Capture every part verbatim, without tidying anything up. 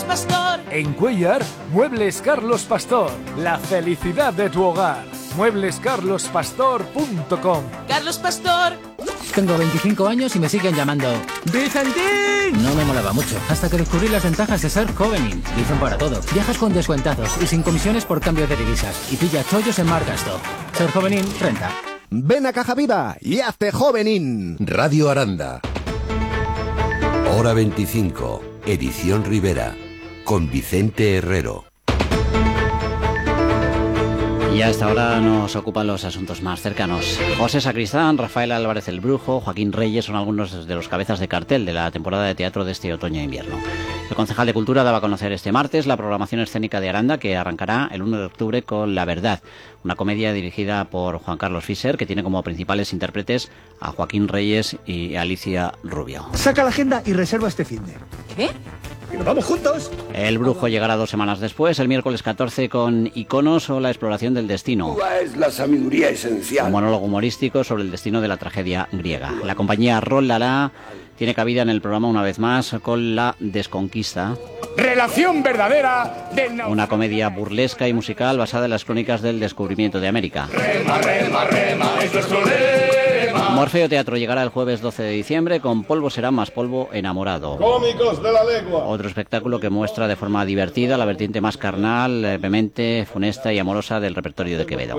Pastor. En Cuéllar, Muebles Carlos Pastor. La felicidad de tu hogar. muebles carlos pastor punto com. Carlos Pastor. Tengo veinticinco años y me siguen llamando ¡Vicentín! No me molaba mucho, hasta que descubrí las ventajas de ser Jovenin. Dicen para todo. Viajas con descuentazos y sin comisiones por cambio de divisas. Y pilla chollos en Margasto. Ser Jovenin renta. Ven a Caja Viva y hazte Jovenin. Radio Aranda. Hora veinticinco. Edición Rivera. Con Vicente Herrero. Y a esta hora nos ocupan los asuntos más cercanos. José Sacristán, Rafael Álvarez el Brujo, Joaquín Reyes son algunos de los cabezas de cartel de la temporada de teatro de este otoño e invierno. El concejal de Cultura daba a conocer este martes la programación escénica de Aranda, que arrancará el uno de octubre con La Verdad, una comedia dirigida por Juan Carlos Fischer, que tiene como principales intérpretes a Joaquín Reyes y Alicia Rubio. Saca la agenda y reserva este finde. ¿Qué? ¡Que nos vamos juntos! El Brujo llegará dos semanas después, el miércoles catorce, con Iconos o la exploración del destino. Es la sabiduría esencial. Un monólogo humorístico sobre el destino de la tragedia griega. La compañía Rol Lala tiene cabida en el programa una vez más con La Desconquista. Relación verdadera del... Una comedia burlesca y musical basada en las crónicas del descubrimiento de América. Rema, rema, rema, es nuestro lema. Morfeo Teatro llegará el jueves doce de diciembre con Polvo será más polvo enamorado. Cómicos de la lengua. Otro espectáculo que muestra de forma divertida la vertiente más carnal, vehemente, funesta y amorosa del repertorio de Quevedo.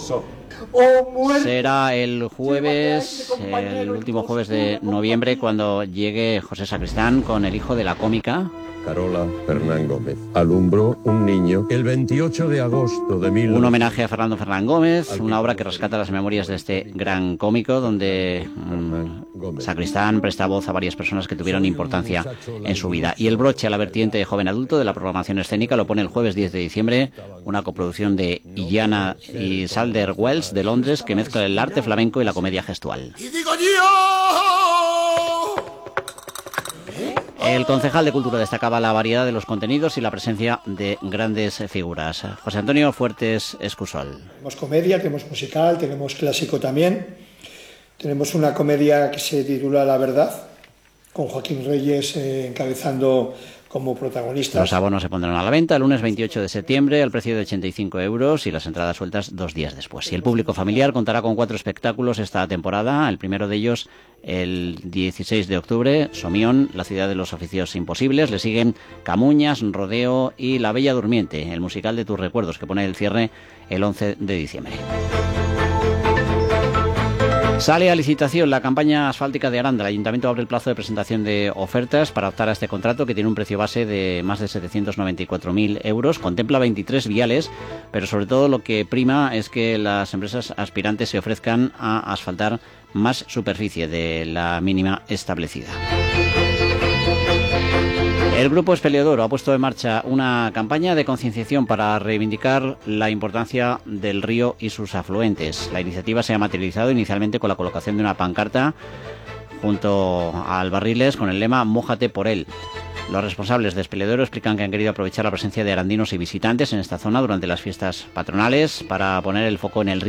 Será el jueves, el último jueves de noviembre, cuando llegue José Sacristán con El hijo de la cómica. Carola Fernán Gómez. Alumbró un niño el veintiocho de agosto de mil... Un homenaje a Fernando Fernán Gómez, una obra que rescata las memorias de este gran cómico, donde mmm, Sacristán presta voz a varias personas que tuvieron importancia en su vida. Y el broche a la vertiente de joven adulto de la programación escénica lo pone el jueves diez de diciembre, una coproducción de Illana y Salder Wells de Londres, que mezcla el arte flamenco y la comedia gestual. Y digo yo... El concejal de Cultura destacaba la variedad de los contenidos y la presencia de grandes figuras. José Antonio Fuertes Escusol. Tenemos comedia, tenemos musical, tenemos clásico también. Tenemos una comedia que se titula La Verdad, con Joaquín Reyes eh, encabezando como protagonista. Los abonos se pondrán a la venta el lunes veintiocho de septiembre al precio de ochenta y cinco euros y las entradas sueltas dos días después. Y el público familiar contará con cuatro espectáculos esta temporada. El primero de ellos el dieciséis de octubre, Somión, la ciudad de los oficios imposibles. Le siguen Camuñas, Rodeo y La Bella Durmiente, el musical de tus recuerdos, que pone el cierre el once de diciembre. Sale a licitación la campaña asfáltica de Aranda. El Ayuntamiento abre el plazo de presentación de ofertas para optar a este contrato, que tiene un precio base de más de setecientos noventa y cuatro mil euros. Contempla veintitrés viales, pero sobre todo lo que prima es que las empresas aspirantes se ofrezcan a asfaltar más superficie de la mínima establecida. El Grupo Espeleodoro ha puesto en marcha una campaña de concienciación para reivindicar la importancia del río y sus afluentes. La iniciativa se ha materializado inicialmente con la colocación de una pancarta junto al Barriles con el lema "Mójate por él". Los responsables de Espeleodoro explican que han querido aprovechar la presencia de arandinos y visitantes en esta zona durante las fiestas patronales para poner el foco en el río